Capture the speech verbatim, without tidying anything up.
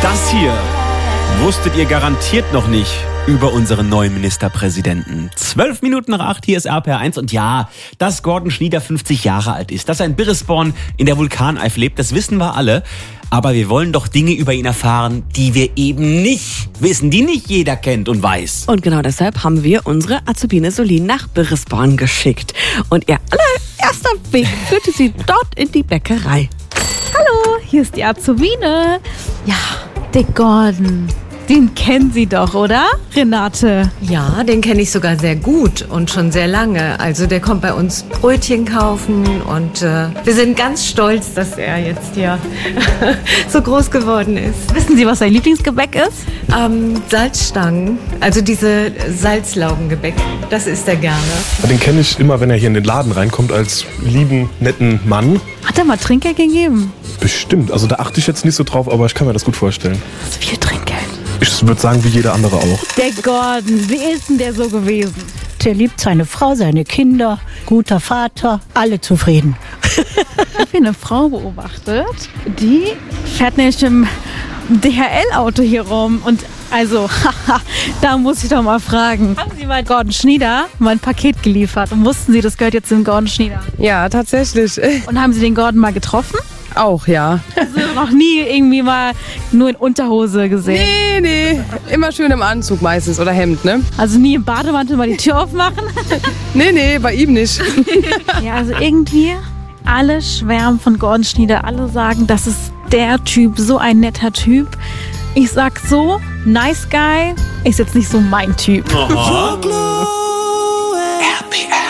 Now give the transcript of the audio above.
Das hier wusstet ihr garantiert noch nicht über unseren neuen Ministerpräsidenten. Zwölf Minuten nach acht, hier ist R P R eins. Und ja, dass Gordon Schnieder fünfzig Jahre alt ist, dass er in Birresborn in der Vulkaneifel lebt, das wissen wir alle. Aber wir wollen doch Dinge über ihn erfahren, die wir eben nicht wissen, die nicht jeder kennt und weiß. Und genau deshalb haben wir unsere Azubine Solin nach Birresborn geschickt. Und ihr allererster Weg führte sie dort in die Bäckerei. Hallo, hier ist die Azubine. Ja, der Gordon. Den kennen Sie doch, oder, Renate? Ja, den kenne ich sogar sehr gut und schon sehr lange. Also der kommt bei uns Brötchen kaufen und äh, wir sind ganz stolz, dass er jetzt hier so groß geworden ist. Wissen Sie, was sein Lieblingsgebäck ist? Ähm, Salzstangen, also diese Salzlaugengebäck, das isst er gerne. Den kenne ich immer, wenn er hier in den Laden reinkommt, als lieben, netten Mann. Hat er mal Trinkgeld gegeben? Bestimmt, also da achte ich jetzt nicht so drauf, aber ich kann mir das gut vorstellen. Was viel Trinkgeld? Ich würde sagen, wie jeder andere auch. Der Gordon, wie ist denn der so gewesen? Der liebt seine Frau, seine Kinder, guter Vater, alle zufrieden. Ich habe hier eine Frau beobachtet, die fährt nämlich im D H L-Auto hier rum. Und also, haha, da muss ich doch mal fragen. Haben Sie mal Gordon Schnieder mal ein Paket geliefert und wussten Sie, das gehört jetzt dem Gordon Schnieder? Ja, tatsächlich. Und haben Sie den Gordon mal getroffen? Auch, ja. Also noch nie irgendwie mal nur in Unterhose gesehen? Nee, nee. Immer schön im Anzug meistens oder Hemd, ne? Also nie im Bademantel mal die Tür aufmachen? Nee, nee, bei ihm nicht. Ja, also irgendwie alle schwärmen von Gordon Schnieder. Alle sagen, das ist der Typ, so ein netter Typ. Ich sag so, nice guy ist jetzt nicht so mein Typ. Oh. R P R